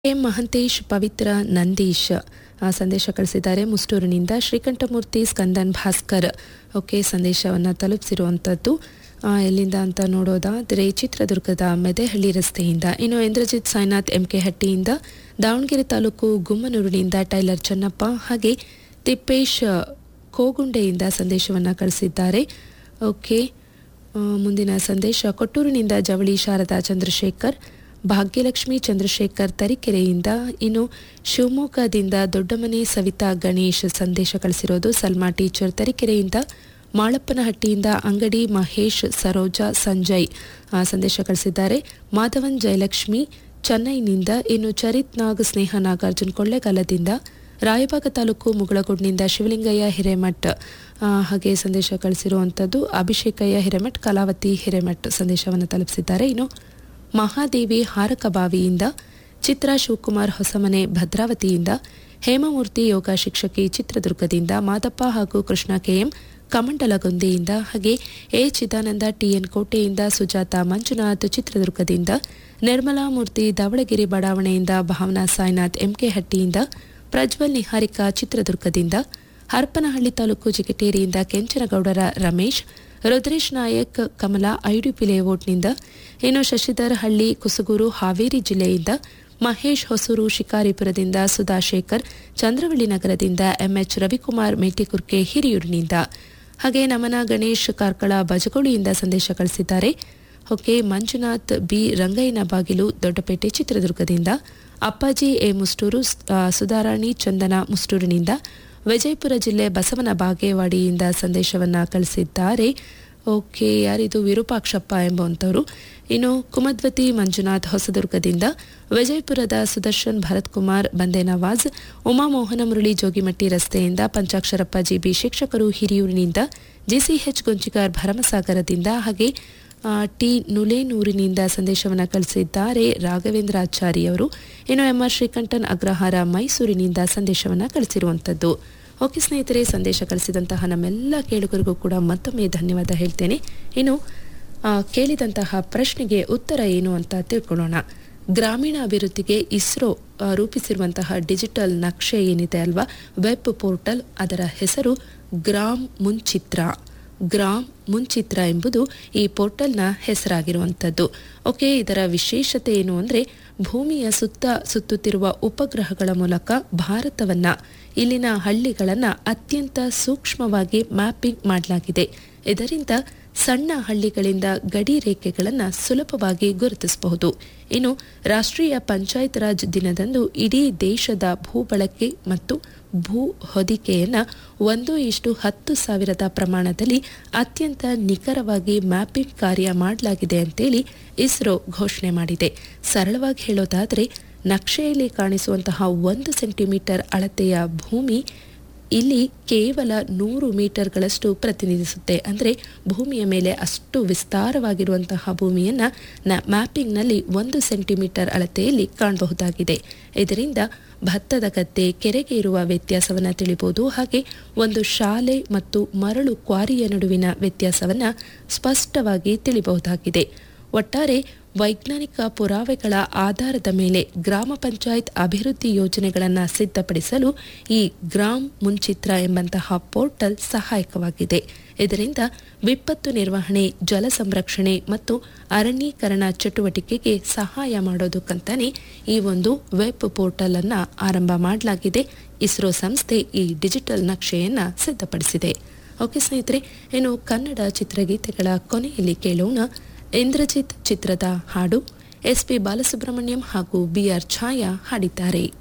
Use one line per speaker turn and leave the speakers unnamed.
M Mahantesh ಪವಿತ್ರ ನಂದೀಶ್ ಸಂದೇಶ ಕಳಿಸಿದ್ದಾರೆ ಮುಸ್ಟೂರಿನಿಂದ. ಶ್ರೀಕಂಠಮೂರ್ತಿ ಸ್ಕಂದನ್ ಭಾಸ್ಕರ್ ಸಂದೇಶವನ್ನು ತಲುಪಿಸಿರುವಂಥದ್ದು ಎಲ್ಲಿಂದ ಅಂತ ನೋಡೋದಾದರೆ ಚಿತ್ರದುರ್ಗದ ಮೆದೆಹಳ್ಳಿ ರಸ್ತೆಯಿಂದ. ಇನ್ನು ಇಂದ್ರಜಿತ್ ಸಾಯಿನಾಥ್ ಎಂಕೆ ಹಟ್ಟಿಯಿಂದ, ದಾವಣಗೆರೆ ತಾಲೂಕು ಗುಮ್ಮನೂರಿನಿಂದ ಟೈಲರ್ ಚನ್ನಪ್ಪ, ಹಾಗೆ ತಿಪ್ಪೇಶ್ ಕೋಗುಂಡೆಯಿಂದ ಸಂದೇಶವನ್ನು ಕಳಿಸಿದ್ದಾರೆ. ಮುಂದಿನ ಸಂದೇಶ ಕೊಟ್ಟೂರಿನಿಂದ ಜವಳಿ ಶಾರದಾ ಚಂದ್ರಶೇಖರ್, ಭಾಗ್ಯಲಕ್ಷ್ಮಿ ಚಂದ್ರಶೇಖರ್ ತರೀಕೆರೆಯಿಂದ. ಇನ್ನು ಶಿವಮೊಗ್ಗದಿಂದ ದೊಡ್ಡಮನೆ ಸವಿತಾ ಗಣೇಶ್ ಸಂದೇಶ ಕಳಿಸಿರೋದು. ಸಲ್ಮಾ ಟೀಚರ್ ತರೀಕೆರೆಯಿಂದ, ಮಾಳಪ್ಪನಹಟ್ಟಿಯಿಂದ ಅಂಗಡಿ ಮಹೇಶ್ ಸರೋಜಾ ಸಂಜಯ್ ಸಂದೇಶ ಕಳಿಸಿದ್ದಾರೆ. ಮಾಧವನ್ ಜಯಲಕ್ಷ್ಮಿ ಚೆನ್ನೈನಿಂದ. ಇನ್ನು ಚರಿತ್ ನಾಗ್ ಸ್ನೇಹ ನಾಗಾರ್ಜುನ್ ಕೊಳ್ಳೇಗಾಲದಿಂದ, ರಾಯಬಾಗ ತಾಲೂಕು ಮುಗಳಗೋಡ್ನಿಂದ ಶಿವಲಿಂಗಯ್ಯ ಹಿರೇಮಠ್ ಹಾಗೆ ಸಂದೇಶ ಕಳಿಸಿರುವಂಥದ್ದು. ಅಭಿಷೇಕಯ್ಯ ಹಿರೇಮಠ್, ಕಲಾವತಿ ಹಿರೇಮಠ್ ಸಂದೇಶವನ್ನು ತಲುಪಿಸಿದ್ದಾರೆ. ಇನ್ನು ಮಹಾದೇವಿ ಹಾರಕಬಾವಿಯಿಂದ, ಚಿತ್ರಾ ಶಿವಕುಮಾರ್ ಹೊಸಮನೆ ಭದ್ರಾವತಿಯಿಂದ, ಹೇಮಮೂರ್ತಿ ಯೋಗ ಶಿಕ್ಷಕಿ ಚಿತ್ರದುರ್ಗದಿಂದ, ಮಾದಪ್ಪ ಹಾಗೂ ಕೃಷ್ಣ ಕೆಎಂ ಕಮಂಡಲಗೊಂದಿಯಿಂದ, ಹಾಗೆ ಎ ಚಿದಾನಂದ ಟಿಎನ್ ಕೋಟೆಯಿಂದ, ಸುಜಾತ ಮಂಜುನಾಥ್ ಚಿತ್ರದುರ್ಗದಿಂದ, ನಿರ್ಮಲಾ ಮೂರ್ತಿ ದಾವಣಗೆರೆ ಬಡಾವಣೆಯಿಂದ, ಭಾವನಾ ಸಾಯಿನಾಥ್ ಎಂಕೆ ಹಟ್ಟಿಯಿಂದ, ಪ್ರಜ್ವಲ್ ನಿಹಾರಿಕಾ ಚಿತ್ರದುರ್ಗದಿಂದ, ಹರಪನಹಳ್ಳಿ ತಾಲೂಕು ಚಿಗಟೇರಿಯಿಂದ ಕೆಂಚನಗೌಡರ ರಮೇಶ್, ರುದ್ರೇಶ್ ನಾಯಕ್ ಕಮಲಾ ಐಡಿಪಿ ಲೇಔಟ್ನಿಂದ. ಇನ್ನು ಶಶಿಧರ್ ಹಳ್ಳಿ ಕುಸುಗೂರು ಹಾವೇರಿ ಜಿಲ್ಲೆಯಿಂದ, ಮಹೇಶ್ ಹೊಸೂರು ಶಿಕಾರಿಪುರದಿಂದ, ಸುಧಾಶೇಖರ್ ಚಂದ್ರವಳ್ಳಿ ನಗರದಿಂದ, ಎಂಎಚ್ ರವಿಕುಮಾರ್ ಮೇಟಿಕುರ್ಕೆ ಹಿರಿಯೂರಿನಿಂದ, ಹಾಗೆ ನಮನ ಗಣೇಶ್ ಕಾರ್ಕಳ ಬಜಗೋಳಿಯಿಂದ ಸಂದೇಶ ಕಳಿಸಿದ್ದಾರೆ. ಮಂಜುನಾಥ್ ಬಿ ರಂಗಯ್ಯನ ಬಾಗಿಲು ದೊಡ್ಡಪೇಟೆ ಚಿತ್ರದುರ್ಗದಿಂದ, ಅಪ್ಪಾಜಿ ಎ ಮುಸ್ಟೂರು, ಸುಧಾರಾಣಿ ಚಂದನ ಮುಸ್ಟೂರಿನಿಂದ, ವಿಜಯಪುರ ಜಿಲ್ಲೆ ಬಸವನ ಬಾಗೇವಾಡಿಯಿಂದ ಸಂದೇಶವನ್ನು ಕಳಿಸಿದ್ದಾರೆ. ಯಾರಿದು ವಿರೂಪಾಕ್ಷಪ್ಪ ಎಂಬುವಂಥವರು. ಇನ್ನು ಕುಮದ್ವತಿ ಮಂಜುನಾಥ್ ಹೊಸದುರ್ಗದಿಂದ, ವಿಜಯಪುರದ ಸುದರ್ಶನ್ ಭರತ್ ಕುಮಾರ್ ಬಂದೆ ನವಾಜ್, ಉಮಾಮೋಹನ ಮುರಳಿ ಜೋಗಿಮಟ್ಟಿ ರಸ್ತೆಯಿಂದ, ಪಂಚಾಕ್ಷರಪ್ಪ ಜಿಬಿ ಶಿಕ್ಷಕರು ಹಿರಿಯೂರಿನಿಂದ, ಜಿಸಿಎಚ್ ಗುಂಜಿಗಾರ್ ಭರಮಸಾಗರದಿಂದ, ಹಾಗೆ ಟಿ ನುಲೇನೂರಿನಿಂದ ಸಂದೇಶವನ್ನು ಕಳಿಸಿದ್ದಾರೆ ರಾಘವೇಂದ್ರಾಚಾರಿ ಅವರು. ಇನ್ನು ಎಂಆರ್ ಶ್ರೀಕಂಠನ್ ಅಗ್ರಹಾರ ಮೈಸೂರಿನಿಂದ ಸಂದೇಶವನ್ನು ಕಳಿಸಿರುವಂಥದ್ದು. ಸ್ನೇಹಿತರೆ, ಸಂದೇಶ ಕಳಿಸಿದಂತಹ ನಮ್ಮೆಲ್ಲ ಕೇಳುಗರಿಗೂ ಕೂಡ ಮತ್ತೊಮ್ಮೆ ಧನ್ಯವಾದ ಹೇಳ್ತೇನೆ. ಇನ್ನು ಕೇಳಿದಂತಹ ಪ್ರಶ್ನೆಗೆ ಉತ್ತರ ಏನು ಅಂತ ತಿಳ್ಕೊಳ್ಳೋಣ. ಗ್ರಾಮೀಣ ಅಭಿವೃದ್ಧಿಗೆ ಇಸ್ರೋ ರೂಪಿಸಿರುವಂತಹ ಡಿಜಿಟಲ್ ನಕ್ಷೆ ಏನಿದೆ ಅಲ್ವಾ, ವೆಬ್ ಪೋರ್ಟಲ್, ಅದರ ಹೆಸರು ಗ್ರಾಮ್ ಮುನ್ಚಿತ್ರ ಎಂಬುದು ಈ ಪೋರ್ಟಲ್ನ ಹೆಸರಾಗಿರುವಂಥದ್ದು. ಇದರ ವಿಶೇಷತೆ ಏನು ಅಂದರೆ, ಭೂಮಿಯ ಸುತ್ತುತ್ತಿರುವ ಉಪಗ್ರಹಗಳ ಮೂಲಕ ಭಾರತವನ್ನ, ಇಲ್ಲಿನ ಹಳ್ಳಿಗಳನ್ನು ಅತ್ಯಂತ ಸೂಕ್ಷ್ಮವಾಗಿ ಮ್ಯಾಪಿಂಗ್ ಮಾಡಲಾಗಿದೆ. ಇದರಿಂದ ಸಣ್ಣ ಹಳ್ಳಿಗಳಿಂದ ಗಡಿ ರೇಖೆಗಳನ್ನು ಸುಲಭವಾಗಿ ಗುರುತಿಸಬಹುದು. ಇನ್ನು ರಾಷ್ಟ್ರೀಯ ಪಂಚಾಯತ್ ರಾಜ್ ದಿನದಂದು ಇಡೀ ದೇಶದ ಭೂಬಳಕೆ ಮತ್ತು ಭೂ ಹೊದಿಕೆಯನ್ನು 1:10,000 ಪ್ರಮಾಣದಲ್ಲಿ ಅತ್ಯಂತ ನಿಖರವಾಗಿ ಮ್ಯಾಪಿಂಗ್ ಕಾರ್ಯ ಮಾಡಲಾಗಿದೆ ಅಂತೇಳಿ ಇಸ್ರೋ ಘೋಷಣೆ ಮಾಡಿದೆ. ಸರಳವಾಗಿ ಹೇಳೋದಾದರೆ, ನಕ್ಷೆಯಲ್ಲಿ ಕಾಣಿಸುವಂತಹ 1 ಸೆಂಟಿಮೀಟರ್ ಅಳತೆಯ ಭೂಮಿ ಇಲ್ಲಿ ಕೇವಲ 100 ಮೀಟರ್ಗಳಷ್ಟು ಪ್ರತಿನಿಧಿಸುತ್ತೆ. ಅಂದರೆ ಭೂಮಿಯ ಮೇಲೆ ಅಷ್ಟು ವಿಸ್ತಾರವಾಗಿರುವಂತಹ ಭೂಮಿಯನ್ನು ಮ್ಯಾಪಿಂಗ್ನಲ್ಲಿ 1 ಸೆಂಟಿಮೀಟರ್ ಅಳತೆಯಲ್ಲಿ ಕಾಣಬಹುದಾಗಿದೆ. ಇದರಿಂದ ಭತ್ತದ ಗದ್ದೆ, ಕೆರೆಗೆ ಇರುವ ವ್ಯತ್ಯಾಸವನ್ನು ತಿಳಿಬಹುದು. ಹಾಗೆ ಒಂದು ಶಾಲೆ ಮತ್ತು ಮರಳು ಕ್ವಾರಿಯ ನಡುವಿನ ವ್ಯತ್ಯಾಸವನ್ನು ಸ್ಪಷ್ಟವಾಗಿ ತಿಳಿಬಹುದಾಗಿದೆ. ಒಟ್ಟಾರೆ ವೈಜ್ಞಾನಿಕ ಪುರಾವೆಗಳ ಆಧಾರದ ಮೇಲೆ ಗ್ರಾಮ ಪಂಚಾಯತ್ ಅಭಿವೃದ್ಧಿ ಯೋಜನೆಗಳನ್ನು ಸಿದ್ಧಪಡಿಸಲು ಈ ಗ್ರಾಮ್ ಮುನ್ಚಿತ್ರ ಎಂಬಂತಹ ಪೋರ್ಟಲ್ ಸಹಾಯಕವಾಗಿದೆ. ಇದರಿಂದ ವಿಪತ್ತು ನಿರ್ವಹಣೆ, ಜಲ ಸಂರಕ್ಷಣೆ ಮತ್ತು ಅರಣ್ಯೀಕರಣ ಚಟುವಟಿಕೆಗೆ ಸಹಾಯ ಮಾಡೋದಕ್ಕಂತಾನೆ ಈ ಒಂದು ವೆಬ್ ಪೋರ್ಟಲ್ ಅನ್ನು ಆರಂಭ ಮಾಡಲಾಗಿದೆ. ಇಸ್ರೋ ಸಂಸ್ಥೆ ಈ ಡಿಜಿಟಲ್ ನಕ್ಷೆಯನ್ನು ಸಿದ್ಧಪಡಿಸಿದೆ. ಸ್ನೇಹಿತರೆ, ಇನ್ನು ಕನ್ನಡ ಚಿತ್ರಗೀತೆಗಳ ಕೊನೆಯಲ್ಲಿ ಕೇಳೋಣ ಇಂದ್ರಜಿತ್ ಚಿತ್ರದ ಹಾಡು. ಎಸ್ಪಿ ಬಾಲಸುಬ್ರಹ್ಮಣ್ಯಂ ಹಾಗೂ ಬಿಆರ್ ಛಾಯಾ ಹಾಡಿದ್ದಾರೆ.